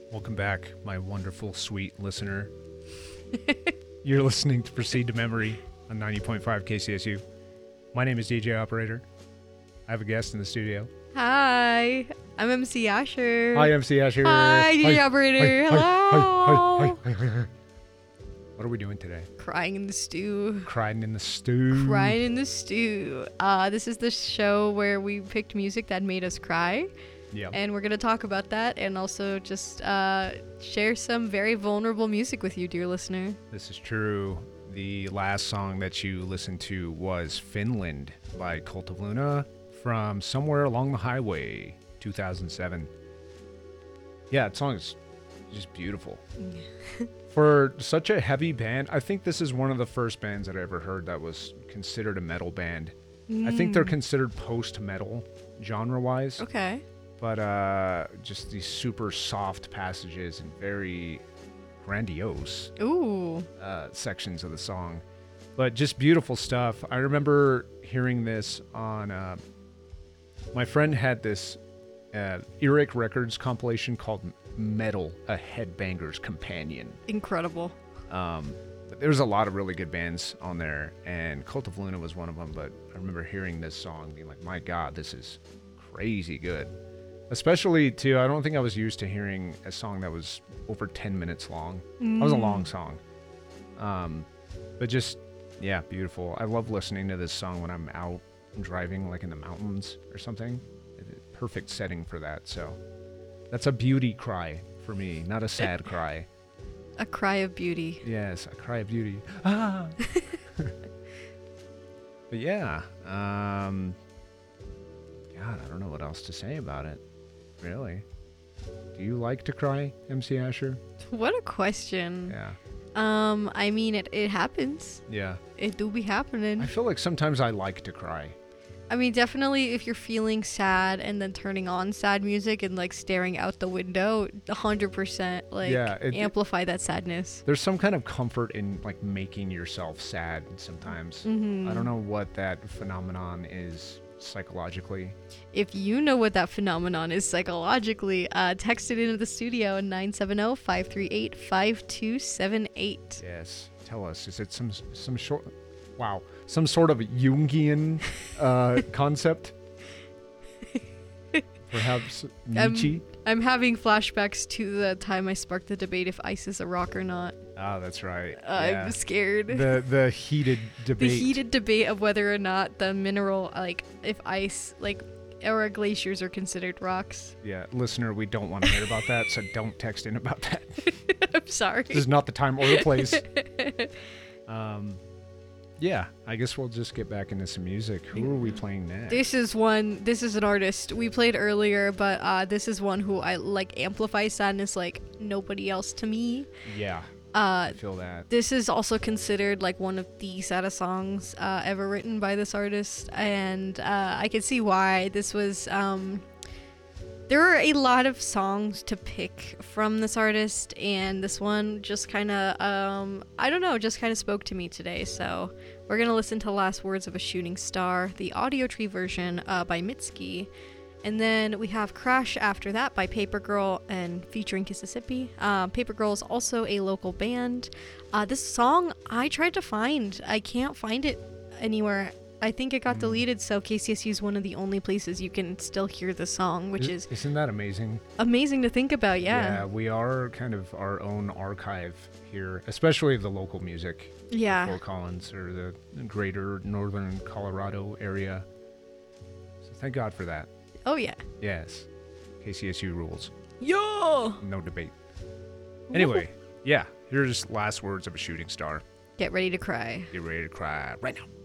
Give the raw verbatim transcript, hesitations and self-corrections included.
Welcome back, my wonderful, sweet listener. You're listening to Proceed to Memory on ninety point five K C S U. My name is D J Operator. I have a guest in the studio. Hi, I'm M C Asher. Hi, M C Asher. Hi, D J Hi, Operator. hi, Hello. Hi, hi, hi, hi, hi. What are we doing today? Crying in the stew. Crying in the stew. Crying in the stew. Uh, this is the show where we picked music that made us cry. Yeah. And we're going to talk about that and also just uh, share some very vulnerable music with you, dear listener. This is true. The last song that you listened to was Finland by Cult of Luna from Somewhere Along the Highway, two thousand seven. Yeah, that song is just beautiful. For such a heavy band, I think this is one of the first bands that I ever heard that was considered a metal band. Mm. I think they're considered post-metal genre-wise. Okay. But uh, just these super soft passages and very grandiose Ooh. Uh, sections of the song. But just beautiful stuff. I remember hearing this on... Uh, my friend had this uh, Earache Records compilation called Metal, a Headbanger's Companion. Incredible. Um, but there was a lot of really good bands on there, and Cult of Luna was one of them, but I remember hearing this song being like, my God, this is crazy good. Especially, too, I don't think I was used to hearing a song that was over ten minutes long. Mm. That was a long song. Um, but just, yeah, beautiful. I love listening to this song when I'm out driving, like in the mountains or something. Perfect setting for that, so... That's a beauty cry for me, not a sad cry. A cry of beauty. Yes, a cry of beauty. Ah! But yeah, um, God, I don't know what else to say about it, really. Do you like to cry, M C Asher? What a question. Yeah. Um, I mean, it, it happens. Yeah. It do be happening. I feel like sometimes I like to cry. I mean, definitely if you're feeling sad and then turning on sad music and like staring out the window, one hundred percent like yeah, it, amplify that sadness. There's some kind of comfort in like making yourself sad sometimes. Mm-hmm. I don't know what that phenomenon is psychologically. If you know what that phenomenon is psychologically, uh, text it into the studio at nine seven zero, five three eight, five two seven eight. Yes, tell us. Is it some some short... Wow. Some sort of Jungian uh, concept? Perhaps Nietzsche? I'm, I'm having flashbacks to the time I sparked the debate if ice is a rock or not. Oh, that's right. Uh, yeah. I'm scared. The the heated debate. The heated debate of whether or not the mineral, like, if ice, like, or glaciers are considered rocks. Yeah, listener, we don't want to hear about that, so don't text in about that. I'm sorry. This is not the time or the place. um... Yeah, I guess we'll just get back into some music. Who are we playing next? This is one, this is an artist we played earlier, but uh, this is one who I like amplifies sadness like nobody else to me. Yeah, uh, I feel that. This is also considered like one of the saddest songs uh, ever written by this artist, and uh, I can see why. This was, um, there are a lot of songs to pick from this artist, and this one just kind of, um, I don't know, just kind of spoke to me today, so... We're going to listen to Last Words of a Shooting Star, the Audio Tree version uh, by Mitski. And then we have Crash after that by Paper Girl and featuring Kississippi. Uh, Paper Girl is also a local band. Uh, this song I tried to find. I can't find it anywhere. I think it got mm. deleted, so K C S U is one of the only places you can still hear the song, which is... Isn't that amazing? Amazing to think about, yeah. Yeah, we are kind of our own archive here, especially the local music. Yeah. Fort Collins or the greater northern Colorado area. So thank God for that. Oh, yeah. Yes. K C S U rules. Yo! No debate. Anyway, yeah, here's Last Words of a Shooting Star. Get ready to cry. Get ready to cry right now.